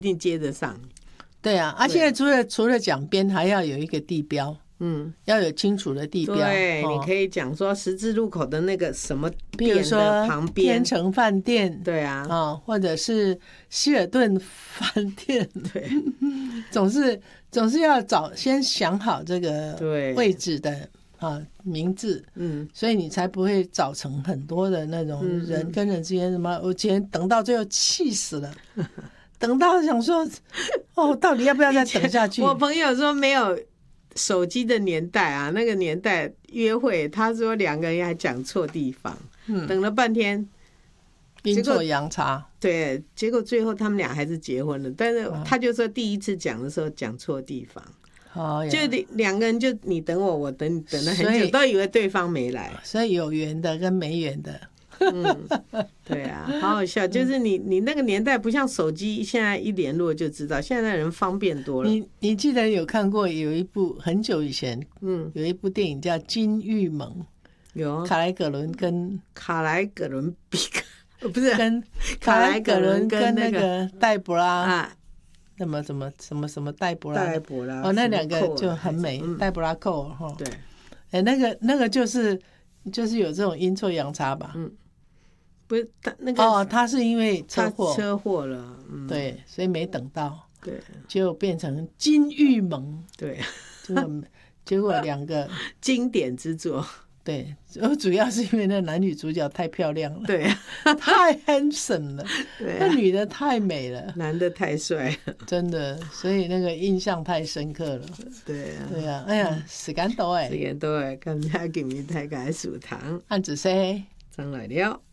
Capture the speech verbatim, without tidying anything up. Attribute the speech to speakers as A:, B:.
A: 一定接得上。
B: 对啊，啊，现在除了除了讲边，还要有一个地标，嗯，要有清楚的地标。
A: 对，
B: 哦、
A: 你可以讲说十字路口的那个什么
B: 比如说
A: 旁边，
B: 天成饭店，
A: 对啊，
B: 啊、哦，或者是希尔顿饭店，
A: 对，
B: 总是总是要找先想好这个位置的啊名字，嗯，所以你才不会造成很多的那种人跟人之间什么，我今天等到最后气死了。等到想说，哦，到底要不要再等下去？
A: 我朋友说没有手机的年代啊，那个年代约会，他说两个人还讲错地方，嗯，等了半天，
B: 阴错阳差。
A: 对，结果最后他们俩还是结婚了。但是他就说第一次讲的时候讲错地方，哦，就两个人就你等我，我等你，等了很久，都以为对方没来。
B: 所以有缘的跟没缘的。
A: 嗯，对啊，好好笑，就是你你那个年代不像手机，现在一联络就知道，现在人方便多了。
B: 你你记得有看过有一部很久以前，嗯，有一部电影叫《金玉盟》，
A: 有
B: 卡莱葛伦跟
A: 卡莱葛伦比克，不是
B: 跟卡莱葛伦跟那个黛博拉啊，那么什么什么什么黛博拉，
A: 黛博拉
B: 哦，那两个就很美，黛博拉寇哈，
A: 对，
B: 哎，那个那个就是就是有这种阴错阳差吧，嗯。
A: 不是他那个
B: 哦，他是因为车祸
A: 车祸了，
B: 嗯，对，所以没等到，
A: 对，
B: 就变成金玉盟，
A: 对，
B: 结果结果两个
A: 经典之作，
B: 对，主要是因为那男女主角太漂亮了，
A: 对，
B: 太 handsome 了，
A: 对、啊，
B: 那女的太美了，
A: 男的太帅了，
B: 真的，所以那个印象太深刻了，
A: 对啊，
B: 对啊，哎呀，時間到誒，
A: 時間到誒，咁而家見面睇解數堂，
B: 晏子say，
A: 上來了。